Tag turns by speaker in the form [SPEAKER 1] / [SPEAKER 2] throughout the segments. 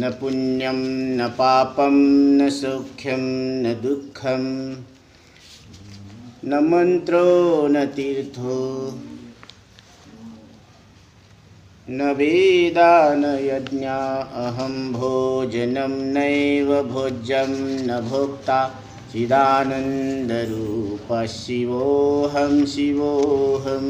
[SPEAKER 1] न पुण्यं न पापं न सौख्यं न दुःखं न मंत्रो न तीर्थो न वेदा न यज्ञा अहं भोजनं नैव भोज्यं न भोक्ता चिदानंदरूप शिवोऽहं शिवोऽहम्.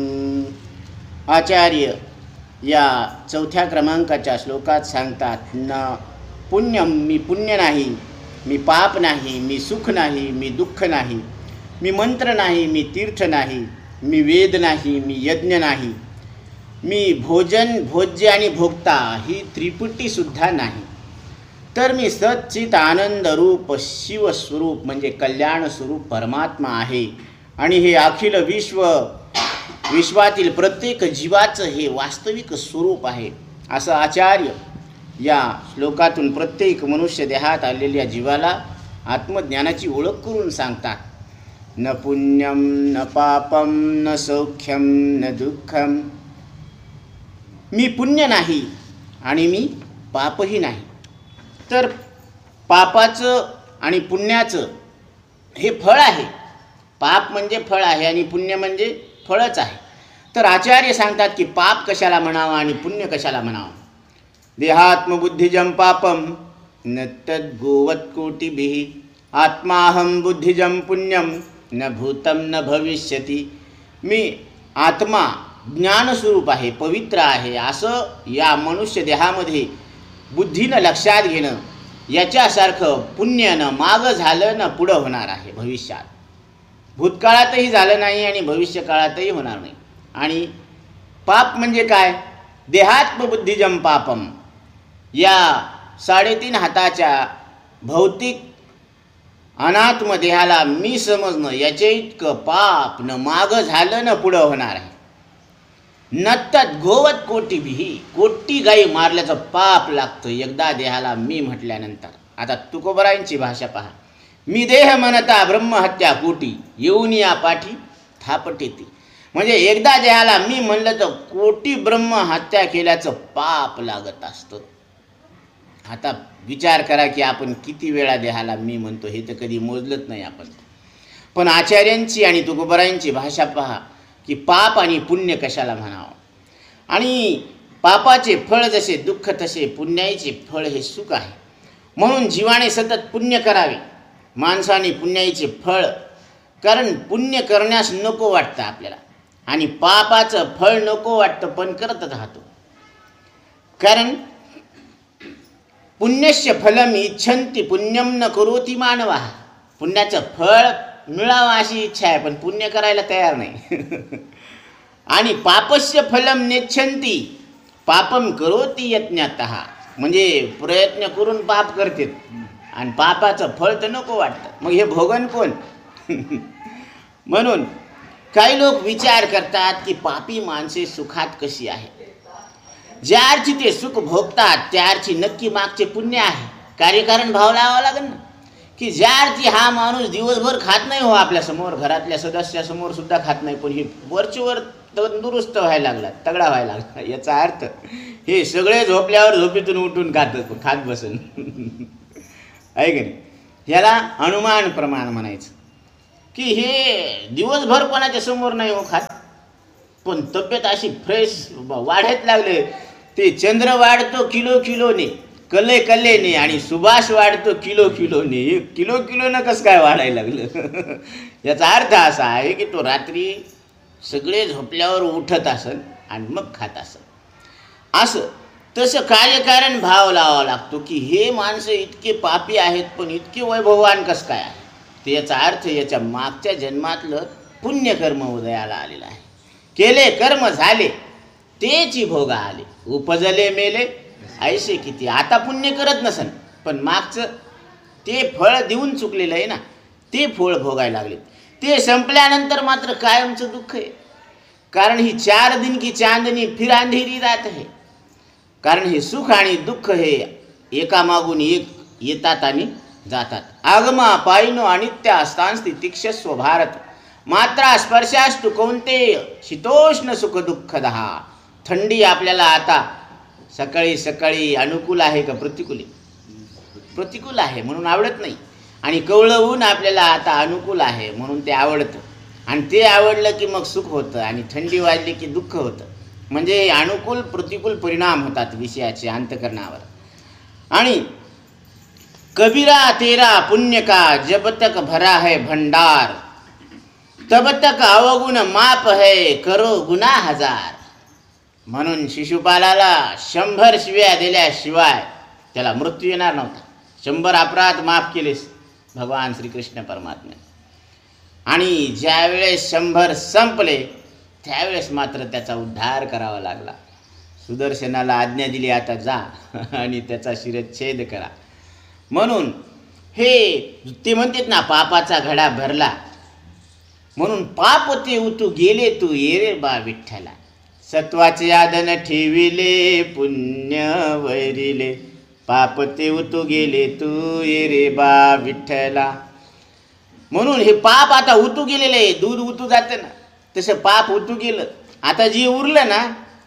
[SPEAKER 1] आचार्य या चौथ्या क्रमांकाच्या श्लोकात सांगतात, न पुण्यम, मी पुण्य नाही, मी पाप नाही, मी सुख नाही, मी दुःख नाही, मी मंत्र नाही, मी तीर्थ नाही, मी वेद नाही, मी यज्ञ नाही, मी भोजन, भोज्य आणि भोक्ता ही त्रिपुटीसुद्धा नाही, तर मी सच्चित आनंद रूप शिवस्वरूप म्हणजे कल्याण स्वरूप परमात्मा आहे. आणि हे अखिल विश्वातील प्रत्येक जीवाचं हे वास्तविक स्वरूप आहे, असं आचार्य या श्लोकातून प्रत्येक मनुष्य देहात आलेल्या जीवाला आत्मज्ञानाची ओळख करून सांगतात. न पुण्यम न पापम न सौख्यम न दुःखम. मी पुण्य नाही आणि मी पापही नाही. तर पापाचं आणि पुण्याचं हे फळ आहे. पाप म्हणजे फळ आहे आणि पुण्य म्हणजे फळच आहे. तर आचार्य सांगतात की पाप कशाला म्हणावं आणि पुण्य कशाला म्हणावं. देहात्मबुद्धिजं पापम न तद्गोवत्कोटिभिः आत्माहं बुद्धिजं पुण्यम न भूतं न भविष्यति. मी आत्मा ज्ञानस्वरूप आहे, पवित्र आहे, असं या मनुष्य देहामध्ये बुद्धीनं लक्षात घेणं, याच्यासारखं पुण्य न मागं झालं न पुढं होणार आहे. भविष्यात, भूतकाळातही झालं नाही आणि भविष्यकाळातही होणार नाही. आणि पाप म्हणजे काय? देहात्मबुद्धिजं पापम. या 3.5 हाताच्या भौतिक अनात्म देहाला मी समजणं, याचे इतकं पाप न मागं झालं न पुढं होणार आहे. नत्तत गोवत कोटीभिः, कोटी गाई मारल्याचं पाप लागतं एकदा देहाला मी म्हटल्यानंतर. आता तुकोबरायांची भाषा पहा. मी देह म्हणता ब्रह्महत्या कोटी, येऊन या पाठी थापटेती. म्हणजे एकदा देहाला मी म्हणलं तर कोटी ब्रह्म हत्या केल्याचं पाप लागत असतं. आता विचार करा की आपण किती वेळा देहाला मी म्हणतो, हे तर कधी मोजलंच नाही आपण. पण आचार्यांची आणि तुकोबरायांची भाषा पहा की पाप आणि पुण्य कशाला म्हणावं. आणि पापाचे फळ जसे दुःख तसे पुण्याचे फळ हे सुख आहे. म्हणून जीवाने सतत पुण्य करावे, माणसाने पुण्याचे फळ, कारण पुण्य करण्यास नको वाटतं आपल्याला आणि पापाचं फळ नको वाटतं पण करत राहतो. कारण पुण्यस्य फलम इच्छन्ति पुण्यम न करोति मानवा. पुण्याचं फळ मिळावं अशी इच्छा आहे पण पुण्य करायला तयार नाही. आणि पापस्य फलम नेच्छन्ति पापम करोति यत्नतः. म्हणजे प्रयत्न करून पाप करते आणि पापाचं फळ तर नको वाटतं. मग हे भोगन कोण? म्हणून काही लोक विचार करतात की पापी माणसे सुखात कशी आहे. ज्या अर्थी ते सुख भोगतात त्या अर्थी नक्की मागचे पुण्य आहे. कार्यकारण भाव लावावा लागेल ना, की ज्या अर्थी हा माणूस दिवसभर खात नाही, हो आपल्यासमोर घरातल्या सदस्यासमोर सुद्धा खात नाही, पण हे वरचीवर तंदुरुस्त व्हायला लागला, तगडा व्हायला लागला. याचा अर्थ हे सगळे झोपल्यावर झोपेतून उठून खात बसन. आहे की नाही? ह्याला अनुमान प्रमाण म्हणायचं की हे दिवसभर कोणाच्या समोर नाही हो खात, पण तब्येत अशी फ्रेश वाढत लागले. ते चंद्र वाढतो किलो किलोने, कले कलेने, आणि सुभाष वाढतो किलो किलोने. हे किलो किलोनं कसं काय वाढायला लागलं? याचा अर्थ असा आहे की तो रात्री सगळे झोपल्यावर उठत असेल आणि मग खात असेल. असं तसं कार्यकारण भाव लावावा लागतो की हे माणसं इतके पापी आहेत पण इतके वैभववान कसं काय आहे. तर याचा अर्थ याच्या मागच्या जन्मातलं पुण्यकर्म उदयाला आलेलं आहे. केले कर्म झाले तेची भोगा आले, उपजले मेले ऐसे किती. आता पुण्य करत नसन पण मागचं ते फळ देऊन चुकलेलं आहे ना, ते फळ भोगायला लागले. ते संपल्यानंतर मात्र कायमचं दुःख आहे. कारण ही 4 दिन की चांदनी फिर अंधेरी रात आहे. कारण हे सुख आणि दुःख हे एकामागून एक येतात आणि जातात. आगमा पायनो अनित्य असतांस्ति तिक्षस्व भारत. मात्रा स्पर्शास्तु कौंतेय शीतोष्ण सुख दुःखदहा. थंडी आपल्याला आता सकाळी सकाळी अनुकूल आहे का प्रतिकूल? प्रतिकूल आहे म्हणून आवडत नाही, आणि कवळं ऊन आपल्याला आता अनुकूल आहे म्हणून ते आवडतं, आणि ते आवडलं की मग सुख होतं, आणि थंडी वाजली की दुःख होतं. म्हणजे अनुकूल प्रतिकूल परिणाम होतात विषयाचे अंतकरणावर. आणि कबीरा तेरा पुण्य का जब तक भरा है भंडार, तब तक अवगुण माप है करो गुना हजार. म्हणून शिशुपालाला 100 शिव्या दिल्याशिवाय त्याला मृत्यू येणार नव्हता. 100 अपराध माफ केलेस भगवान श्रीकृष्ण परमात्म्याने, आणि ज्यावेळेस 100 संपले त्यावेळेस मात्र त्याचा उद्धार करावा लागला. सुदर्शनाला आज्ञा दिली, आता जा आणि त्याचा शिरच्छेद करा. म्हणून हे ते म्हणतात ना, पापाचा घडा भरला म्हणून पाप ते उतू गेले तू ये रे बा विठ्ठला. सत्वाचे आदन ठेविले पुण्य वैरिले, पाप ते उतू गेले तू ये रे बा विठ्ठला. म्हणून हे पाप आता उतू गेलेलं आहे. दूध उतू जातं ना, तसं पाप उतू गेलं. आता जे उरलं ना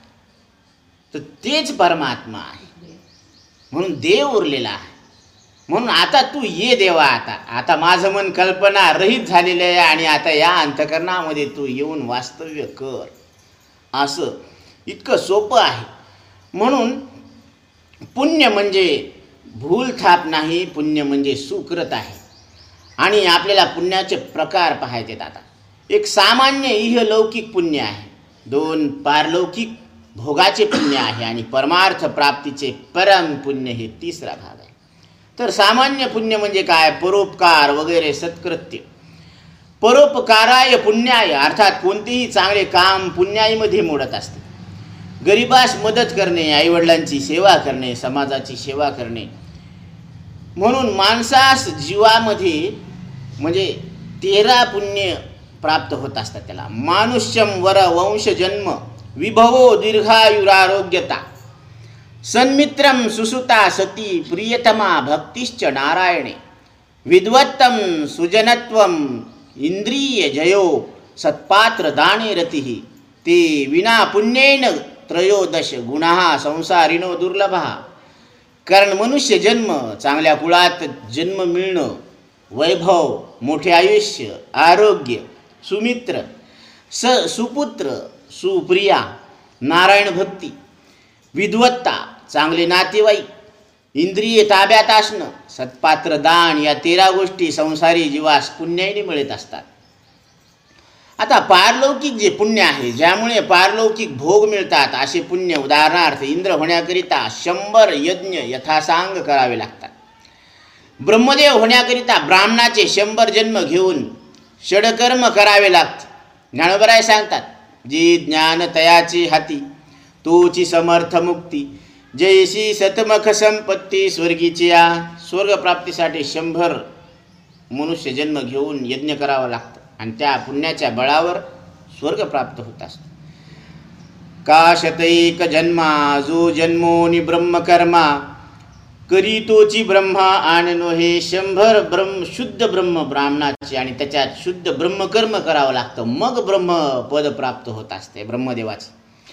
[SPEAKER 1] तर तेच परमात्मा आहे, म्हणून देव उरलेला आहे. म्हणून आता तू ये देवा, आता माझं मन कल्पना रहित झालेलं आहे, आणि आता या अंतकरणामध्ये तू येऊन वास्तव्य कर. असं इतकं सोपं आहे. म्हणून पुण्य म्हणजे भूल थाप नाही, पुण्य म्हणजे सुकृत आहे. आणि आपल्याला पुण्याचे प्रकार पाहायचे. आता एक सामान्य इहलौकिक पुण्य आहे, 2 पारलौकिक भोगाचे पुण्य आहे, आणि परमार्थ प्राप्तीचे परम पुण्य हे 3रा भाग आहे. तर सामान्य पुण्य म्हणजे काय? परोपकार वगैरे सत्कृत्य. परोपकाराय पुण्याय, अर्थात कोणतेही चांगले काम पुण्याईमध्ये मोडत असते. गरिबास मदत करणे, आईवडिलांची सेवा करणे, समाजाची सेवा करणे. म्हणून माणसास जीवामध्ये म्हणजे 13 पुण्य प्राप्त होत असतात. त्याला मानुष्यम वर वंश जन्म विभवो दीर्घायुरारोग्यता, सन्मित्रम सुसुता सती प्रियतमा भक्तिश्च नारायणे, विद्वत्तम सुजनत्वम इंद्रिय जयो सत्पात्र दाने रतिः, ते विना पुण्येन त्रयोदश गुणाः संसारिणो दुर्लभः. कारण मनुष्य जन्म, चांगल्या कुळात जन्म मिळणं, वैभव, मोठे आयुष्य, आरोग्य, सुमित्र, सुपुत्र, सुप्रिया, नारायण भक्ती, विद्वत्ता, चांगले नातेवाईक, इंद्रिये ताब्यात असणं, सत्पात्र दान, या 13 गोष्टी संसारी जीवास पुण्याने मिळत असतात. आता पारलौकिक जे पुण्य आहे, ज्यामुळे पारलौकिक भोग मिळतात, असे पुण्य उदाहरणार्थ इंद्र होण्याकरिता 100 यज्ञ यथासांग करावे लागतात. ब्रह्मदेव होण्याकरिता ब्राह्मणाचे 100 जन्म घेऊन षडकर्म करावे लागते. ज्ञानोबराय सांगतात, जी ज्ञान तयाची हाती तोची समर्थ मुक्ती, जैसी सतमख संपत्ती स्वर्गीची या. स्वर्गप्राप्तीसाठी 100 मनुष्य जन्म घेऊन यज्ञ करावा लागतं, आणि त्या पुण्याच्या बळावर स्वर्ग प्राप्त होत असतो. काशतैक जन्मा जो जन्मोनी ब्रह्मकर्मा, करीतोची ब्रह्मा आणनो, हे 100 शुद्ध ब्रह्म ब्राह्मणाचे, आणि त्याच्यात शुद्ध ब्रह्मकर्म करावं लागतं, मग ब्रह्मपद प्राप्त होत असते ब्रह्मदेवाचे.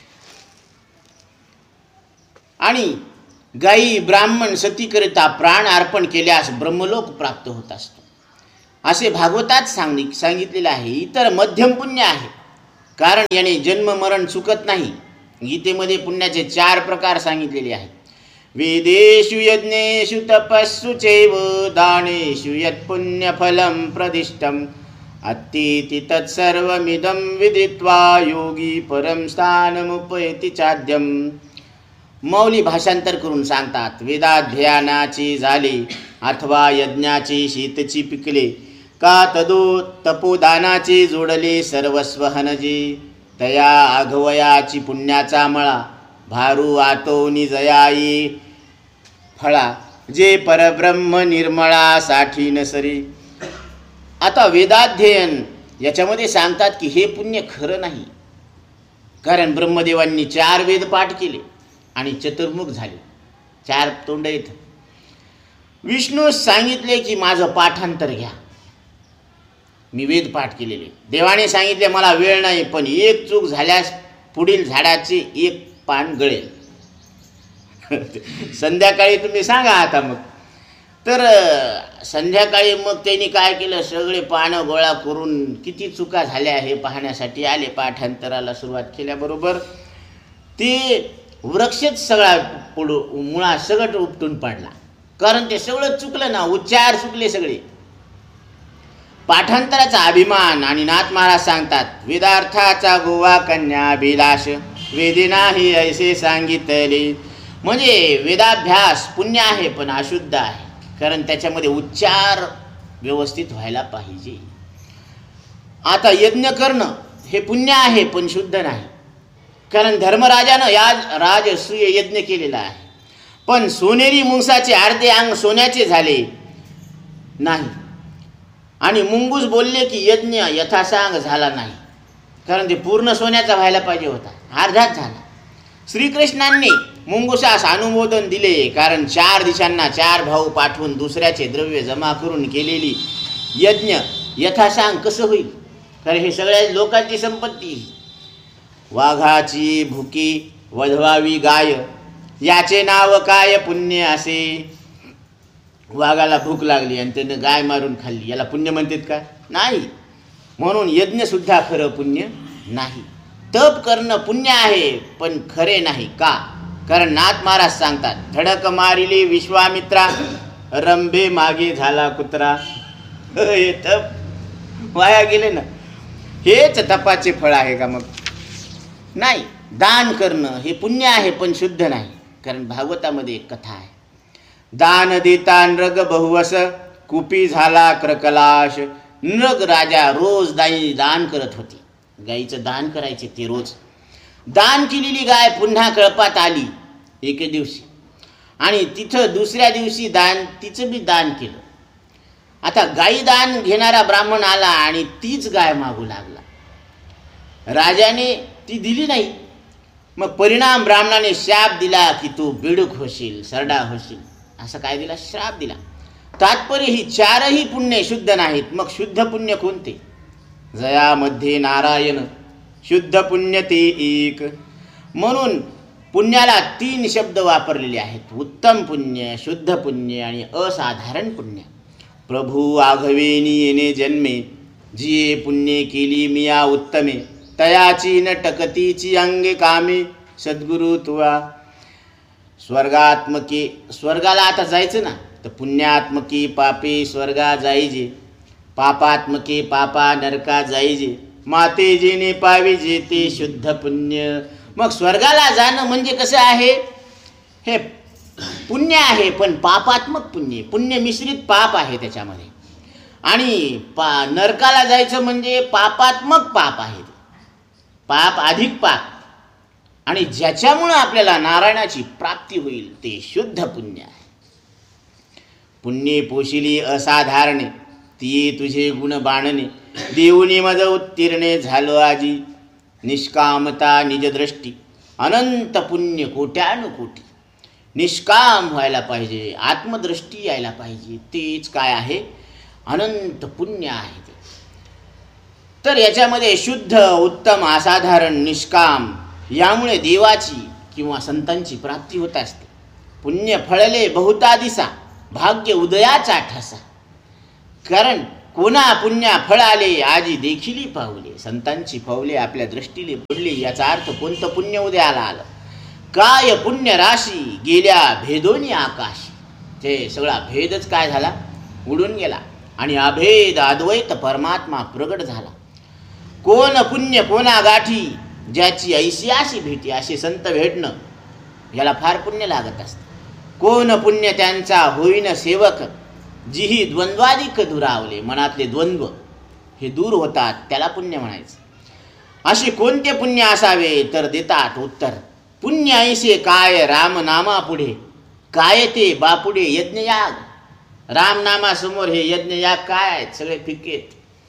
[SPEAKER 1] आणि गायी ब्राह्मण सतीकरिता प्राण अर्पण केल्यास ब्रह्मलोक प्राप्त होत असतो, असे भागवतात सांगितलेले आहे. इतर मध्यम पुण्य आहे, कारण याने जन्म मरण चुकत नाही. गीतेमध्ये पुण्याचे 4 प्रकार सांगितलेले आहेत. वेदेषु यज्ञेषु तपस्सु चैव दानेषु यत्पुण्यफलं प्रदिष्टम्, अत्तीति तत्सर्वमिदं विदित्वा योगी परम स्थानमुपैति चाद्यम्. मौली भाषांतर करून सांगतात, वेदाध्ययनाची झाली अथवा यज्ञाची शीतची पिकले, का तदो तपोदानाची जोडले सर्वस्व हनजी, तया आघवयाची पुण्याचा मळा, भारू आतोनी जयाई फळा, जे परब्रह्म निर्मळासाठी नसरी. आता वेदाध्ययन याच्यामध्ये सांगतात की हे पुण्य खरं नाही, कारण ब्रह्मदेवांनी 4 वेद पाठ केले आणि चतुर्मुख झाले, 4 तोंड आहेत. विष्णू सांगितले की माझं पाठांतर घ्या, मी वेद पाठ केलेले. देवाने सांगितले मला वेळ नाही, पण एक चूक झाल्यास पुढील झाडाचे 1 पान गळेल. संध्याकाळी तुम्ही सांगा आता मग. तर संध्याकाळी मग त्यांनी काय केलं, सगळे पानं गोळा करून किती चुका झाल्या हे पाहण्यासाठी आले. पाठांतराला सुरुवात केल्याबरोबर ते वृक्षच सगळा मुळा सगळं उपटून पडला, कारण ते सगळं चुकलं ना, उच्चार चुकले सगळे. पाठांतराचा अभिमान. आणि नाथ महाराज सांगतात, वेदार्थाचा गोवा कन्याभिलाष वेदी नाही ऐसे सांगितले. म्हणजे वेदाभ्यास पुण्य आहे पण अशुद्ध आहे, कारण त्याच्यामध्ये उच्चार व्यवस्थित व्हायला पाहिजे. आता यज्ञ करणं हे पुण्य आहे पण शुद्ध नाही, कारण धर्मराजानं या राजसूय यज्ञ केलेला आहे, पण सोनेरी मुंगसाचे अर्धे अंग सोन्याचे झाले नाही. आणि मुंगूस बोलले की यज्ञ यथासांग झाला नाही, कारण ते पूर्ण सोन्याचा व्हायला पाहिजे होता, अर्धाच झाला. श्रीकृष्णांनी मुंगुसास अनुमोदन दिले, कारण 4 दिशांना 4 भाऊ पाठवून दुसऱ्याचे द्रव्य जमा करून केलेली यज्ञ यथासांग कसं होईल, कारण हे सगळ्या लोकांची संपत्ती. वाघाची भुकी वधवावी गाय, याचे नाव काय पुण्य असे. वाघाला भूक लागली आणि त्यानं गाय मारून खाल्ली, याला पुण्य म्हणतात का? नाही. म्हणून यज्ञ सुद्धा खरं पुण्य नाही. तप करणं पुण्य आहे पण खरे नाही. का? कारण नाथ महाराज सांगतात, धडक मारिली विश्वामित्रा रंभे मागे झाला कुत्रा. हे तप वाया गेले ना. हेच तपाचे फळ आहे का? मग नाही. दान करणं हे पुण्य आहे पण शुद्ध नाही, कारण भागवतामध्ये एक कथा आहे, दान देता नृग बहुवस कुपी झाला क्रकलाश. नृग राजा रोज दान करत होते, गाईचं दान करायचे ते रोज. दान केलेली गाय पुन्हा कळपात आली एके दिवशी, आणि तिथं दुसऱ्या दिवशी तिचं बी दान केलं. आता गाई दान घेणारा ब्राह्मण आला आणि तीच गाय मागू लागला. राजाने ती दिली नाही. मग परिणाम ब्राह्मणाने शाप दिला की तू बिडूक होशील, सरडा होशील, असं काय दिला? श्राप दिला. तात्पर्य ही 4ही पुण्य शुद्ध नाहीत. मग शुद्ध पुण्य कोणते? जयामध्ये नारायण शुद्ध पुण्य ते एक. म्हणून पुण्याला 3 शब्द वापरलेले आहेत, उत्तम पुण्य, शुद्ध पुण्य आणि असाधारण पुण्य. प्रभू आघवेनी येणे जन्मे, जिये पुण्ये केली मिया उत्तमे, तयाची न टकतीची अंगे कामे, सद्गुरु तुवा. स्वर्गात्मके, स्वर्गाला आता जायचं ना, तर पुण्यात्मके पापे स्वर्गा जाईजे, पापात्मके पापा नरका जाईजे, माते जेने पाविजे ते शुद्ध पुण्य. मग स्वर्गाला जाणं म्हणजे कसं आहे? हे पुण्य आहे पण पापात्मक पुण्य, पुण्य मिश्रित पाप आहे त्याच्यामध्ये. आणि नरकाला जायचं म्हणजे पापात्मक पाप आहे, पाप अधिक पाप, आणि ज्याच्यामुळं आपल्याला नारायणाची प्राप्ती होईल ते शुद्ध पुण्य आहे. पुण्ये पोशिली असाधारणे, ती तुझे गुण बाणणे, देऊनी मज उत्तीर्णे झालो आजी. निष्कामता निजदृष्टी, अनंत पुण्य कोट्यानुकोटी. निष्काम व्हायला पाहिजे, आत्मदृष्टी यायला पाहिजे, तेच काय आहे? अनंत पुण्य आहे ते. तर याच्यामध्ये शुद्ध, उत्तम, असाधारण, निष्काम यामुळे देवाची किंवा संतांची प्राप्ती होत असते. पुण्य फळले बहुता दिसा, भाग्य उदयाचा ठसा. कारण कोणा पुण्या फळ आले आजी देखिली पावले. संतांची पावले आपल्या दृष्टीने पडली, याचा अर्थ कोणतं पुण्य उदयाला आलं. काय पुण्य राशी गेल्या भेदोनी आकाश. ते सगळा भेदच काय झाला? उडून गेला, आणि अभेद अद्वैत परमात्मा प्रगट झाला. कोण पुण्य कोणा गाठी, ज्याची ऐशियाशी भेटी. असे संत भेटणं याला फार पुण्य लागत असतं. कोण पुण्य त्यांचा होईन सेवक, जिही द्वंद्वाधिक दुरावले. मनातले द्वंद्व हे दूर होतात, त्याला पुण्य म्हणायचं. असे कोणते पुण्य असावे? तर देतात उत्तर, पुण्य ऐसे काय रामनामा पुढे, काय ते बापुढे यज्ञयाग. रामनामासमोर हे यज्ञयाग काय आहेत? सगळे फिकेत.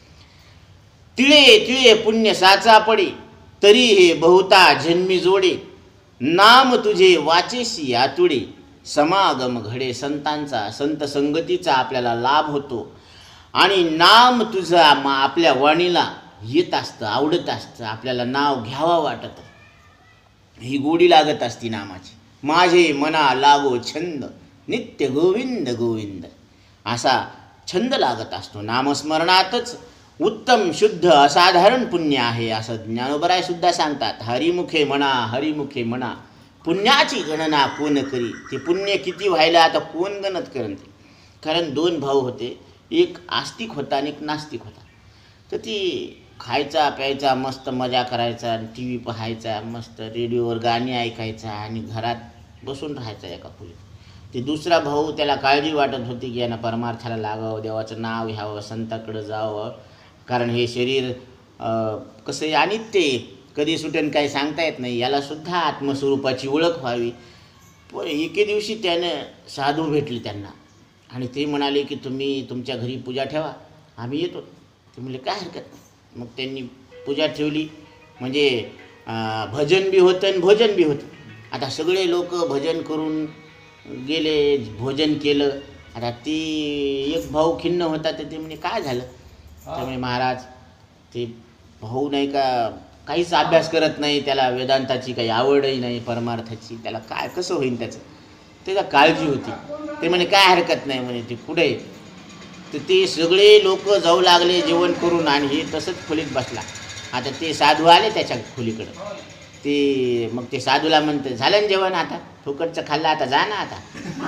[SPEAKER 1] तिळे तिळे पुण्य साचा पडे, तरी हे बहुता जन्मी जोडे. नाम तुझे वाचेशी आतुडे, समागम घडे संतांचा. संत संगतीचा आपल्याला लाभ होतो, आणि नाम तुझं आपल्या वाणीला येत असतं, आवडत असतं, आपल्याला नाव घ्यावा वाटत, ही गोडी लागत असती नामाची. माझे मना लागो छंद, नित्य गोविंद गोविंद. असा छंद लागत असतो. नामस्मरणातच उत्तम शुद्ध असाधारण पुण्य आहे असं ज्ञानोबराय सुद्धा सांगतात. हरिमुखे म्हणा, हरिमुखे म्हणा, पुण्याची गणना कोण करी. ते पुण्य किती व्हायला आता कोण गणत करते. कारण दोन भाऊ होते, एक आस्तिक होता आणि एक नास्तिक होता. तर ती खायचा प्यायचा, मस्त मजा करायचा, टी व्ही पाहायचा, मस्त रेडिओवर गाणी ऐकायचा आणि घरात बसून राहायचा एका खोलीत. ते दुसरा भाऊ, त्याला काळजी वाटत होती की यानं परमार्थाला लागावं, देवाचं नाव घ्यावं, संताकडं जावं. कारण हे शरीर कसं आहे, अनित्य आहे, कधी सुटेन काही सांगता येत नाही. यालासुद्धा आत्मस्वरूपाची ओळख व्हावी. पण एके दिवशी त्यानं साधू भेटले त्यांना आणि ते म्हणाले की तुम्ही तुमच्या घरी पूजा ठेवा, आम्ही येतो. ते म्हणले काय हरकत नाही. मग त्यांनी पूजा ठेवली. म्हणजे भजन बी होतं आणि भोजन बी होतं. आता सगळे लोक भजन करून गेले, भोजन केलं. आता ती एक भाऊ खिन्न होता. तर ते म्हणे काय झालं. त्यामुळे महाराज, ते भाऊ नाही का काहीच अभ्यास करत नाही, त्याला वेदांताची काही आवडही नाही, परमार्थाची, त्याला काय कसं होईल त्याचा काळजी होती. ते म्हणे काय हरकत नाही म्हणे, ते कुठे. तर ते सगळे लोक जाऊ लागले जेवण करून आणि हे तसंच खोलीत बसला. आता ते साधू आले त्याच्या खोलीकडं. ते मग ते साधूला म्हणते झालं ना जेवण, आता फुकटचं खाल्लं, आता जा ना आता.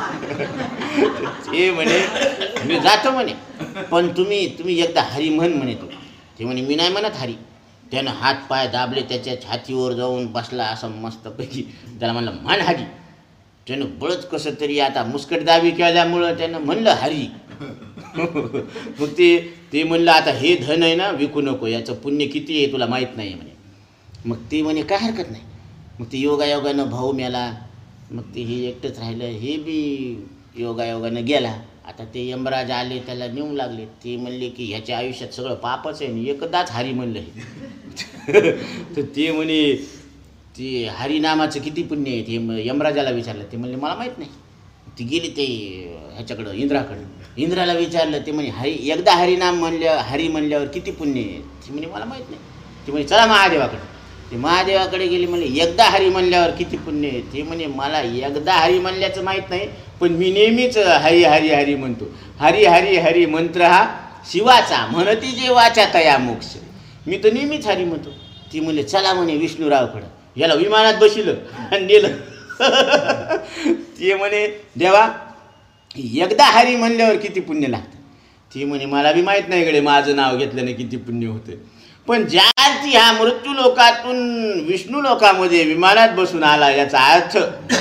[SPEAKER 1] ते म्हणे मी जातो म्हणे, पण तुम्ही एकदा हरी म्हण म्हणे तू. ते म्हणे मी नाही म्हणत हरी. त्यानं हात पाय दाबले, त्याच्या छातीवर जाऊन बसला असं मस्तपैकी. त्याला म्हणलं म्हण हरी. त्यानं बळच कसं तरी आता मुस्कटदाबी केल्यामुळं त्यानं म्हणलं हरी. मग ते म्हणलं आता हे धन आहे ना, विकू नको, याचं पुण्य किती आहे तुला माहीत नाही म्हणे. मग ते म्हणे काय हरकत नाही. मग ते योगायोगानं भाऊ मेला. मग ते हे एकटंच राहिलं. हे बी योगायोगानं गेला. आता ते यमराज आले, त्याला नेऊन लागले. ते म्हणले की ह्याच्या आयुष्यात सगळं पापच आहे आणि एकदाच हरी म्हणलं हे. तर ते म्हणे ते हरिनामाचं किती पुण्य आहे ते यमराजाला विचारलं. ते म्हणले मला माहीत नाही. ती गेली ते ह्याच्याकडं इंद्राकडं. इंद्राला विचारलं. ते म्हणे एकदा हरिनाम हरी म्हणल्यावर किती पुण्य आहे. ती म्हणे मला माहीत नाही. ते म्हणे चला महादेवाकडे. ते महादेवाकडे गेली. म्हणे एकदा हरी म्हणल्यावर किती पुण्य आहे. ते म्हणे मला एकदा हरी म्हणल्याचं माहीत नाही, पण मी नेहमीच हरी हरी हरी म्हणतो. हरी हरी हरी मंत्र हा शिवाचा, म्हणती जे वाचा तया मोक्ष. मी तर नेहमीच हरी म्हणतो. ती म्हणले चला म्हणे विष्णुरावकडं. याला विमानात बसलं आणि नेलं. ते म्हणे देवा एकदा हरी म्हणल्यावर किती पुण्य लागतं. ती म्हणे मला बी माहीत नाही गडे, माझं नाव घेतल्याने किती पुण्य होतं. पण ज्या अर्थी ह्या मृत्यू लोकातून विष्णू लोकामध्ये विमानात बसून आला, याचा अर्थ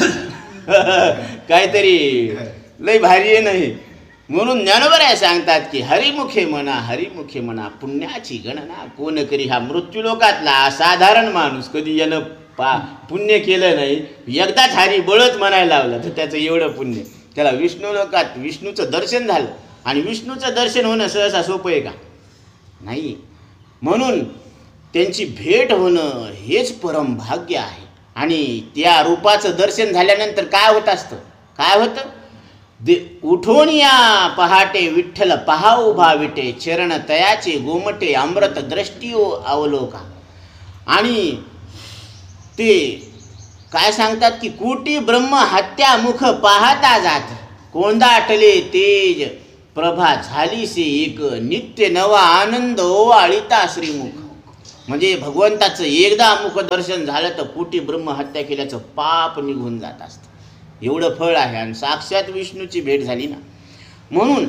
[SPEAKER 1] काहीतरी लय भारी आहे नाही. म्हणून ज्ञानोबराय सांगतात की हरिमुखे म्हणा, हरिमुखे म्हणा, पुण्याची गणना कोण करी. हा मृत्यू लोकातला असाधारण माणूस, कधी यानं पुण्य केलं नाही, एकदाच हरी बळच म्हणायला लावलं तर त्याचं एवढं पुण्य. त्याला विष्णू लोकात विष्णूचं दर्शन झालं. आणि विष्णूचं दर्शन होणं सहसा सोपं आहे का? नाही. म्हणून त्यांची भेट होणं हेच परम भाग्य आहे. आणि त्या रूपाचं दर्शन झाल्यानंतर काय होत असतं, काय होतं. उठून या पहाटे विठ्ठल पहा उभा विटे, चरण तयाचे गोमटे अमृत दृष्टीओ अवलोका. आणि ते काय सांगतात की कोटी ब्रह्म हत्या मुख पाहता जात, कोंदाटले तेज प्रभा झालीसे एक, नित्य नवा आनंद ओवाळिता श्रीमुख. म्हणजे भगवंताचं एकदा मुख दर्शन झालं तर कोटी ब्रह्म हत्या केल्याचं पाप निघून जात असतं. एवढं फळ आहे. आणि साक्षात विष्णूची भेट झाली ना. म्हणून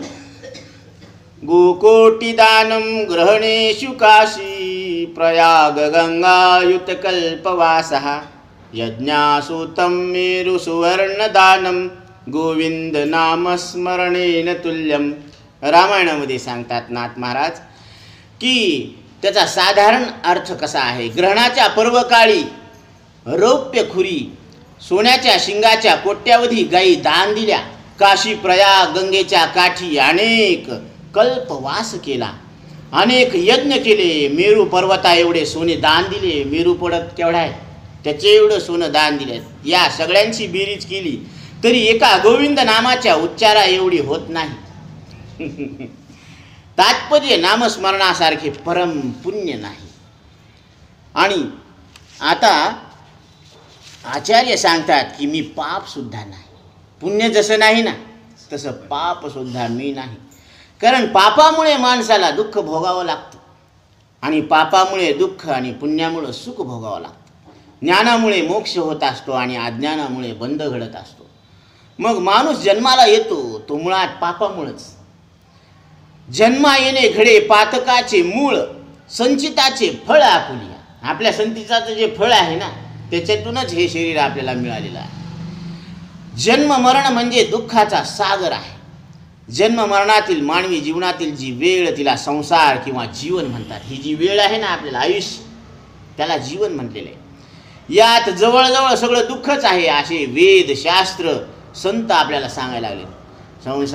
[SPEAKER 1] गोकोटी दानम ग्रहणेषु काशी, प्रयाग गंगायुत कल्पवासः, यज्ञासूतं मेरु सुवर्ण दानम, गोविंद नामस्मरणेन तुल्यम. रामायणामध्ये सांगतात नाथ महाराज की त्याचा साधारण अर्थ कसा आहे. ग्रहणाच्या पर्वकाळी रौप्य खुरी, सोन्याच्या शिंगाच्या कोट्यावधी गायी दान दिल्या. काशी प्रयाग गंगेच्या काठी अनेक कल्पवास केला, अनेक यज्ञ केले. मेरू पर्वता एवढे सोने दान दिले. मेरू पर्वत केवढा आहे, त्याचे एवढं सोनं दान दिले. या सगळ्यांची बेरीज केली तरी एका गोविंद नामाच्या उच्चारा एवढी होत नाही. तात्पर्य नामस्मरणासारखे परम पुण्य नाही. आणि आता आचार्य सांगतात की मी पाप सुद्धा नाही, पुण्य जसं नाही ना, तसं पाप सुद्धा मी नाही. कारण पापामुळे माणसाला दुःख भोगावं लागतं आणि पापामुळे दुःख आणि पुण्यामुळे सुख भोगावं लागतं. ज्ञानामुळे मोक्ष होत असतो आणि अज्ञानामुळे बंध घडत असतो. मग माणूस जन्माला येतो तो मुळात पापामुळेच. जन्मा येणे घडे पातकाचे मूळ, संचिताचे फळ आपुलिया. आपल्या संचिताचं जे फळ आहे ना, त्याच्यातूनच हे शरीर आपल्याला मिळालेलं आहे. जन्म मरण म्हणजे दुःखाचा सागर आहे. जन्म मरणातील मानवी जीवनातील जी वेळ, तिला संसार किंवा जीवन म्हणतात. ही जी वेळ आहे ना आपल्याला आयुष्य, त्याला जीवन म्हटलेलं आहे. यात जवळजवळ सगळं दुःखच आहे असे वेद शास्त्र संत आपल्याला सांगायला लागले. संसार